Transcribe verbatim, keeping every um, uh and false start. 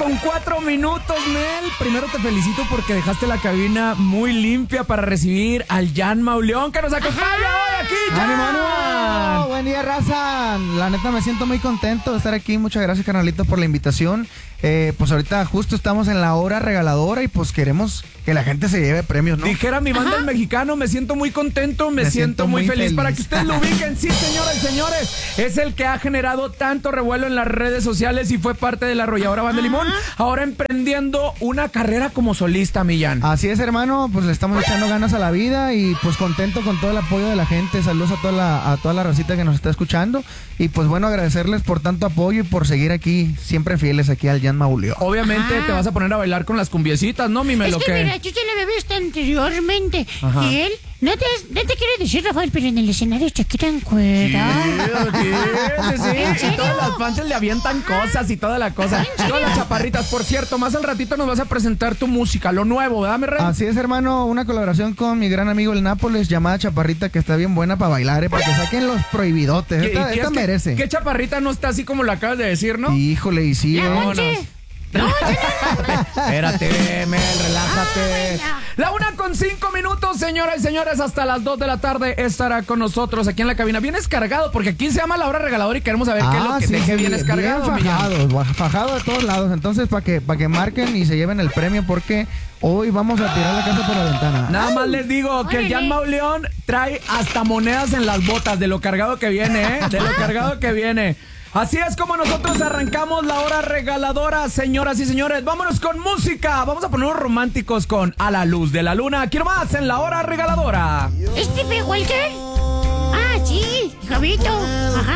con cuatro minutos, Mel. Primero te felicito porque dejaste la cabina muy limpia para recibir al Jan Mauleón, que nos acompaña hoy aquí, Jan. ¡Ánimo, ánimo! Buen día, raza. La neta me siento muy contento de estar aquí. Muchas gracias, carnalito, por la invitación. Eh, pues ahorita justo estamos en la hora regaladora y pues queremos que la gente se lleve premios, ¿no? Dijera mi banda el mexicano, me siento muy contento, me, me siento, siento muy, muy feliz. feliz. Para que ustedes lo ubiquen, sí, señoras y señores, es el que ha generado tanto revuelo en las redes sociales y fue parte de la arrolladora Banda Limón, ahora emprendiendo una carrera como solista, Millán. Así es, hermano, pues le estamos echando ganas a la vida y pues contento con todo el apoyo de la gente. Saludos a toda la, a toda la racita que nos está escuchando y pues bueno, agradecerles por tanto apoyo y por seguir aquí, siempre fieles aquí al Jan Mauleón. Obviamente ah. te vas a poner a bailar con las cumbiecitas, ¿no, mi Melo? Es que, mira, yo ya le había visto anteriormente. Ajá. Y él, no te, no te quiero decir, Rafael, pero en el escenario Shakira encuerada. Sí, sí, sí, sí. Y todas las panchas le avientan cosas y toda la cosa. Todas las chaparritas. Por cierto, más al ratito nos vas a presentar tu música, lo nuevo, ¿verdad, mi rey? Así es, hermano, una colaboración con mi gran amigo el Nápoles, llamada Chaparrita, que está bien buena para bailar, ¿eh? Para que saquen los prohibidotes. Esta, esta merece. ¿Qué chaparrita no está así como lo acabas de decir, no? Híjole, y sí, no, no. No, espérate, Mel, relájate. Ah, la una con cinco minutos, señoras y señores, hasta las dos de la tarde estará con nosotros aquí en la cabina. Vienes cargado, porque aquí se llama la hora regaladora y queremos saber ah, qué es lo que sí, te sí, vienes cargado. Bien fajado, fajado de todos lados. Entonces, para que, para que marquen y se lleven el premio, porque hoy vamos a tirar la casa por la ventana. Nada Ay, más les digo que el Jan Mauleón trae hasta monedas en las botas de lo cargado que viene, ¿eh? De lo cargado que viene. Así es como nosotros arrancamos la hora regaladora, señoras y señores. Vámonos con música. Vamos a ponernos románticos con A la Luz de la Luna. Quiero más en la hora regaladora. ¿Este fue Walter? Ah, sí, Javito. Ajá.